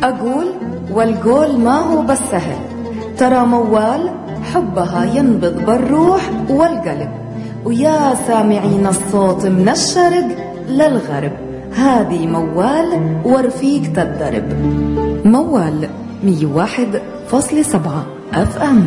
أقول والقول ما هو بس سهل، ترى موال حبها ينبض بالروح والقلب. ويا سامعين الصوت من الشرق للغرب، هذه موال ورفيق تضرب. موال 101.7 FM.